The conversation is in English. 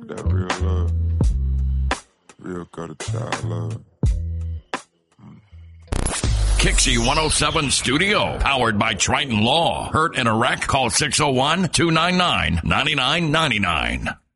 that real love. Real gutter child love. Kixie 107 Studio, powered by Triton Law. Hurt in a wreck? Call 601-299-9999.